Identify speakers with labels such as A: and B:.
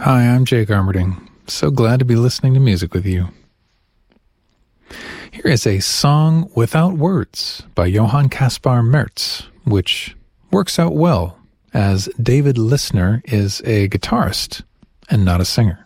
A: Hi, I'm Jake Armerding. So glad to be listening to music with you. Here is a song without words by Johann Caspar Merz, which works out well, as David Lisner is a guitarist and not a singer.